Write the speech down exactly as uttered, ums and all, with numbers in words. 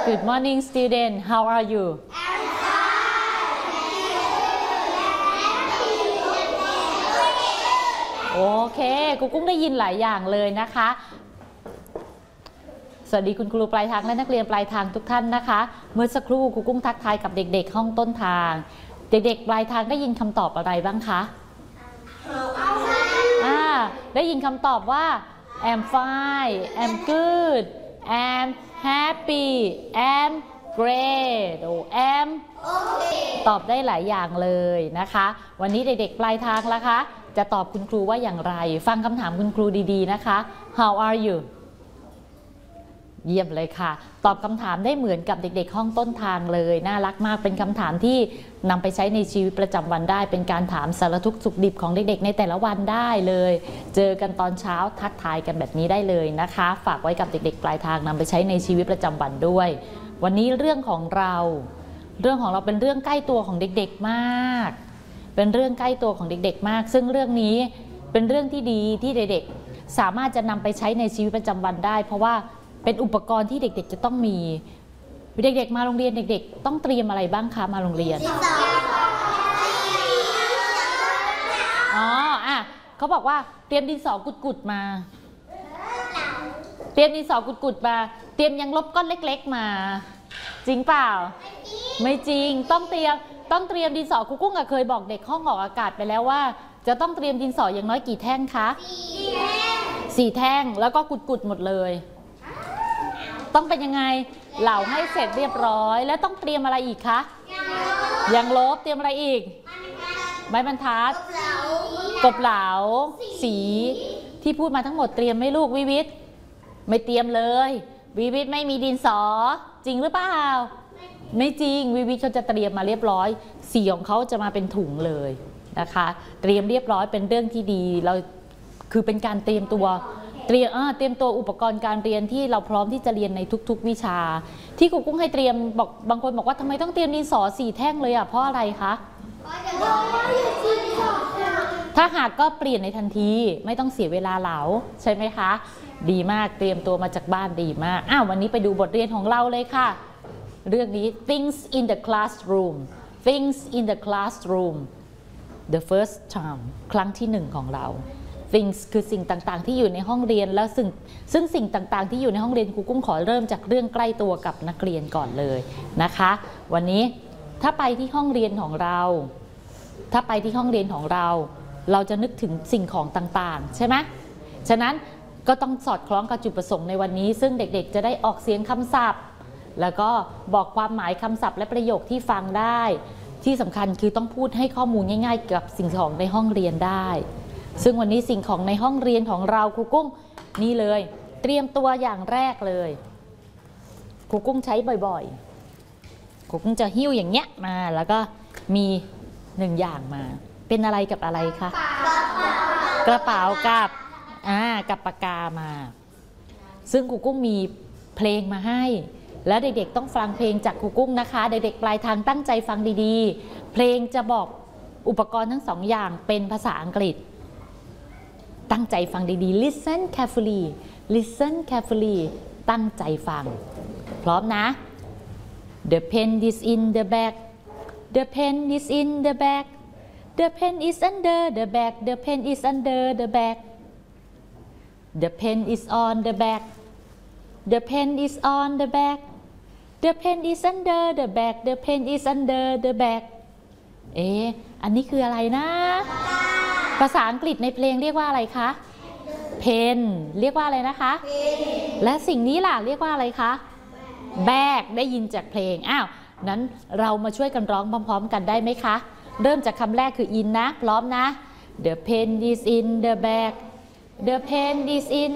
Good morning student how are youโอเคครูกุ้งได้ยินหลายอย่างเลยนะคะสวัสดีคุณครูปลายทางและนักเรียนปลายทางทุกท่านนะคะเมื่อสักครู่ครูกุ้งทักทายกับเด็กๆห้องต้นทางเด็กๆปลายทางได้ยินคำตอบอะไรบ้างคะอ่าได้ยินคำตอบว่า I'm fine I'm good I'm happy I'm great โอ้ I'm ตอบได้หลายอย่างเลยนะคะวันนี้เด็กๆปลายทางล่ะคะจะตอบคุณครูว่าอย่างไรฟังคำถามคุณครูดีๆนะคะ How are you เยี่ยมเลยค่ะตอบคำถามได้เหมือนกับเด็กๆห้องต้นทางเลยน่ารักมากเป็นคำถามที่นำไปใช้ในชีวิตประจำวันได้เป็นการถามสารทุกข์สุขดิบของเด็กๆในแต่ละวันได้เลยเจอกันตอนเช้าทักทายกันแบบนี้ได้เลยนะคะฝากไว้กับเด็กๆปลายทางนำไปใช้ในชีวิตประจำวันด้วยวันนี้เรื่องของเราเรื่องของเราเป็นเรื่องใกล้ตัวของเด็กๆมากเป็นเรื่องใกล้ตัวของเด็กๆมากซึ่งเรื่องนี้เป็นเรื่องที่ดีที่เด็กๆสามารถจะนำไปใช้ในชีวิตประจำวันได้เพราะว่าเป็นอุปกรณ์ที่เด็กๆจะต้องมีเด็กๆมาโรงเรียนเด็กๆต้องเตรียมอะไรบ้างคะมาโรงเรียนอ๋ออ่ะเขาบอกว่าเตรียมดินสอกุดๆมาเตรียมดินสอกุดๆมาเตรียมยางลบก้อนเล็กๆมาจริงเปล่าไม่จริงต้องเตรียมต้องเตรียมดินสอครูกุ้งเคยบอกเด็กห้องออกอากาศไปแล้วว่าจะต้องเตรียมดินสออย่างน้อยกี่แท่งคะสี่แท่งสี่แท่งแล้วก็กุดๆหมดเลยต้องเป็นยังไงเหลาให้เสร็จเรียบร้อยแล้วต้องเตรียมอะไรอีกคะยางลบเตรียมอะไรอีกไม้บรรทัดกบเหลาสีที่พูดมาทั้งหมดเตรียมไหมลูกวิวิทย์ไม่เตรียมเลยวิวิทย์ไม่มีดินสอจริงหรือเปล่าไม่จริงวิวิทย์เขาจะเตรียมมาเรียบร้อยสีของเขาจะมาเป็นถุงเลยนะคะเตรียมเรียบร้อยเป็นเรื่องที่ดีเราคือเป็นการเตรียมตัวเตรียมเตรียมตัวอุปกรณ์การเรียนที่เราพร้อมที่จะเรียนในทุกๆวิชาที่ครูกุ้งให้เตรียมบอกบางคนบอกว่าทำไมต้องเตรียมดินสอสี่แท่งเลยอ่ะเพราะอะไรคะถ้าหากก็เปลี่ยนในทันทีไม่ต้องเสียเวลาเหลาใช่ไหมคะดีมากเตรียมตัวมาจากบ้านดีมากอ้าววันนี้ไปดูบทเรียนของเราเลยค่ะเรื่องนี้ things in the classroom things in the classroom the first time ครั้งที่หนึ่งของเรา things คือสิ่งต่างๆที่อยู่ในห้องเรียนแล้วซึ่งซึ่งสิ่งต่างๆที่อยู่ในห้องเรียนครูกุ้งขอเริ่มจากเรื่องใกล้ตัวกับนักเรียนก่อนเลยนะคะวันนี้ถ้าไปที่ห้องเรียนของเราถ้าไปที่ห้องเรียนของเราเราจะนึกถึงสิ่งของต่างๆใช่ไหมฉะนั้นก็ต้องสอดคล้องกับจุดประสงค์ในวันนี้ซึ่งเด็กๆจะได้ออกเสียงคำศัพท์แล้วก็บอกความหมายคำศัพท์และประโยคที่ฟังได้ที่สำคัญคือต้องพูดให้ข้อมูลง่ายๆกับสิ่งของในห้องเรียนได้ซึ่งวันนี้สิ่งของในห้องเรียนของเราครูกุ้งนี่เลยเตรียมตัวอย่างแรกเลยครูกุ้งใช้บ่อยๆครูกุ้งจะหิ้วอย่างเงี้ยมาแล้วก็มีหนึ่งอย่างมาเป็นอะไรกับอะไรคะกระเป๋ากับอ่ากับปากกามาซึ่งครูกุ้งมีเพลงมาให้แล้วเด็กๆต้องฟังเพลงจากครูกุ้งนะคะเด็กๆปลายทางตั้งใจฟังดีๆเพลงจะบอกอุปกรณ์ทั้งสองอย่างเป็นภาษาอังกฤษตั้งใจฟังดีๆ listen carefully listen carefully ตั้งใจฟังพร้อมนะ the pen is in the bag the pen is in the bag the pen is under the bag the pen is under the bag the pen is on the bag the pen is on the bag the pen is under the bag the pen is under the bag เอ๊ะอันนี้คืออะไรนะภาษาอังกฤษในเพลงเรียกว่าอะไรคะ pen เรียกว่าอะไรนะคะ และสิ่งนี้ล่ะเรียกว่าอะไรคะ bag ได้ยินจากเพลงอ้าวนั้นเรามาช่วยกันร้องพร้อมๆกันได้ไหมคะเริ่มจากคำแรกคือ in นะพร้อมนะ the pen is in the bag the pen is in